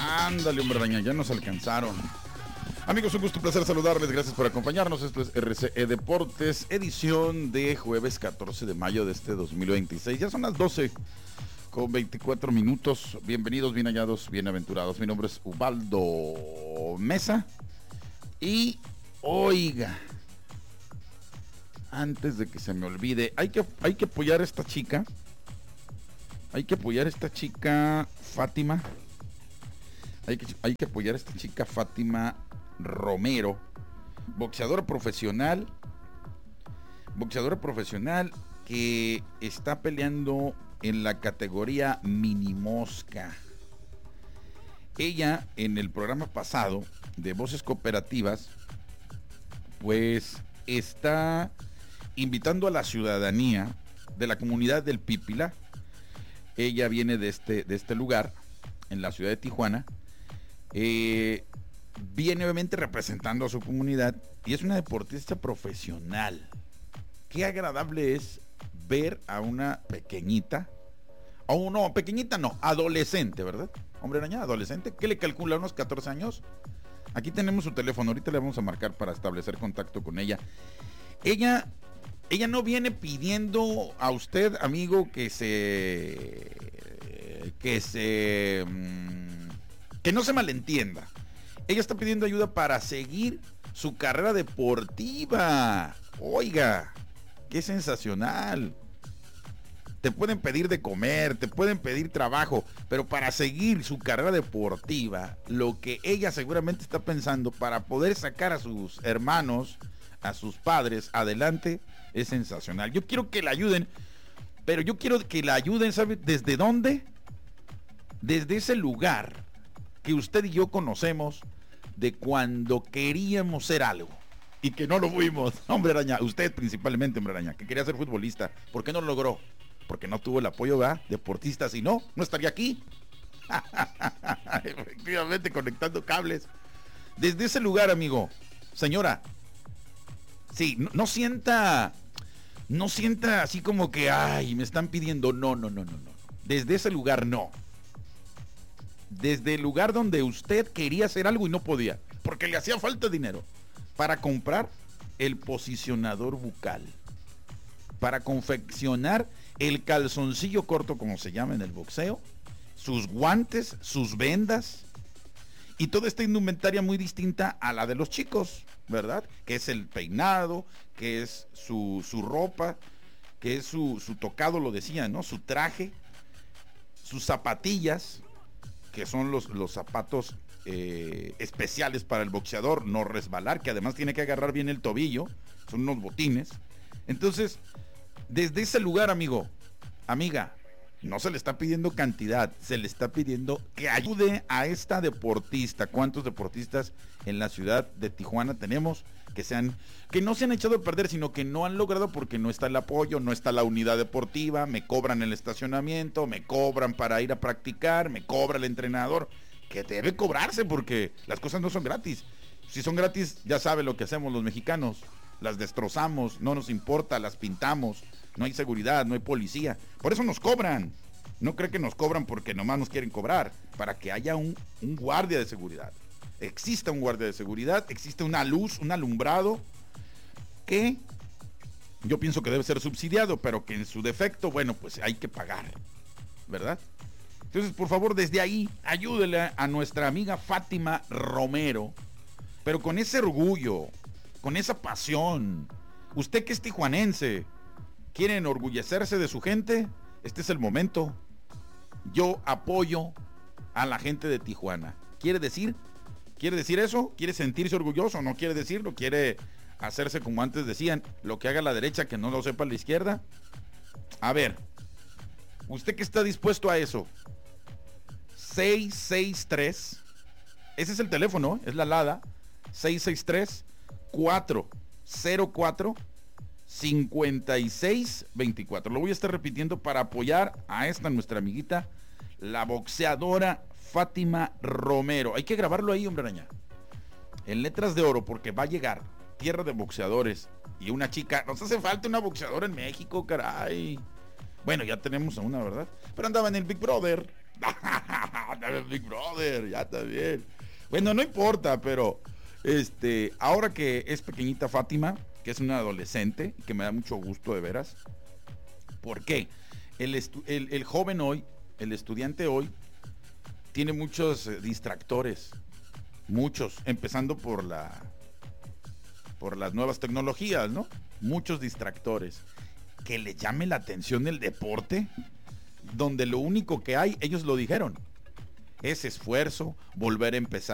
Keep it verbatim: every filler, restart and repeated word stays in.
Ándale, hombre araña, ya nos alcanzaron. Amigos, un gusto, un placer saludarles. Gracias por acompañarnos. Esto es R C E Deportes, edición de jueves catorce de mayo de este dos mil veintiséis. Ya son las doce con veinticuatro minutos. Bienvenidos, bien hallados, bienaventurados. Mi nombre es Ubaldo Mesa. Y, oiga, antes de que se me olvide, hay que, hay que apoyar a esta chica. Hay que apoyar a esta chica Fátima. Hay que, hay que apoyar a esta chica Fátima Romero, boxeadora profesional, boxeadora profesional que está peleando en la categoría mini mosca. Ella, en el programa pasado de Voces Cooperativas, pues está invitando a la ciudadanía de la comunidad del Pípila. Ella viene de este, de este lugar, en la ciudad de Tijuana. Eh, viene obviamente representando a su comunidad y es una deportista profesional. Qué agradable es ver a una pequeñita, o no, pequeñita no, adolescente, ¿verdad? Hombre araña, adolescente, ¿qué le calcula? ¿Unos catorce años? Aquí tenemos su teléfono, ahorita le vamos a marcar para establecer contacto con ella. Ella, ella no viene pidiendo a usted, amigo, que se, que se, que no se malentienda. Ella está pidiendo ayuda para seguir su carrera deportiva. Oiga, qué sensacional. Te pueden pedir de comer, te pueden pedir trabajo, pero para seguir su carrera deportiva, lo que ella seguramente está pensando para poder sacar a sus hermanos, a sus padres adelante, es sensacional. Yo quiero que la ayuden, pero yo quiero que la ayuden, ¿sabe desde dónde? Desde ese lugar que usted y yo conocemos, de cuando queríamos ser algo y que no lo fuimos. Hombre araña, usted principalmente, hombre araña, que quería ser futbolista. ¿Por qué no lo logró? Porque no tuvo el apoyo, ¿verdad? Deportista, si no, no estaría aquí. Efectivamente, conectando cables. Desde ese lugar, amigo, señora, sí, no, no sienta, no sienta así como que, ay, me están pidiendo. No, no, no, no, no. Desde ese lugar, no. Desde el lugar donde usted quería hacer algo y no podía, porque le hacía falta dinero para comprar el posicionador bucal, para confeccionar el calzoncillo corto, como se llama en el boxeo, sus guantes, sus vendas y toda esta indumentaria muy distinta a la de los chicos, ¿verdad? Que es el peinado, que es su, su ropa, que es su, su tocado, lo decía, ¿no? Su traje, sus zapatillas, que son los, los zapatos eh, especiales para el boxeador, no resbalar, que además tiene que agarrar bien el tobillo, son unos botines. Entonces, desde ese lugar, amigo, amiga, no se le está pidiendo cantidad, se le está pidiendo que ayude a esta deportista. ¿Cuántos deportistas en la ciudad de Tijuana tenemos que sean, que no se han echado a perder, sino que no han logrado porque no está el apoyo, no está la unidad deportiva, me cobran el estacionamiento, me cobran para ir a practicar, me cobra el entrenador, que debe cobrarse porque las cosas no son gratis. Si son gratis, ya sabe lo que hacemos los mexicanos, las destrozamos, no nos importa, las pintamos, no hay seguridad, no hay policía, por eso nos cobran. No cree que nos cobran porque nomás nos quieren cobrar, para que haya un, un guardia de seguridad. Existe un guardia de seguridad, existe una luz, un alumbrado que yo pienso que debe ser subsidiado, pero que en su defecto, bueno, pues hay que pagar, ¿verdad? Entonces, por favor, desde ahí, ayúdele a nuestra amiga Fátima Romero, pero con ese orgullo, con esa pasión. Usted que es tijuanense, quiere enorgullecerse de su gente, este es el momento. Yo apoyo a la gente de Tijuana. ¿Quiere decir? ¿Quiere decir eso? ¿Quiere sentirse orgulloso? ¿No quiere decirlo? ¿Quiere hacerse como antes decían? Lo que haga la derecha, que no lo sepa la izquierda. A ver, ¿usted que está dispuesto a eso? seis seis tres, ese es el teléfono, es la LADA, seis seis tres, cuatro cero cuatro, cinco seis dos cuatro. Lo voy a estar repitiendo para apoyar a esta nuestra amiguita, la boxeadora Fátima Romero. Hay que grabarlo ahí, hombre araña, en letras de oro, porque va a llegar tierra de boxeadores y una chica. Nos hace falta una boxeadora en México, caray. Bueno, ya tenemos a una, ¿verdad? Pero andaba en el Big Brother. Big Brother, ya está bien. Bueno, no importa, pero este, ahora que es pequeñita Fátima, que es una adolescente, que me da mucho gusto de veras. ¿Por qué? El, estu- el, el joven hoy, el estudiante hoy, tiene muchos eh, distractores. Muchos, empezando por la por las nuevas tecnologías, ¿no? Muchos distractores. Que le llame la atención el deporte, donde lo único que hay, ellos lo dijeron, es esfuerzo, volver a empezar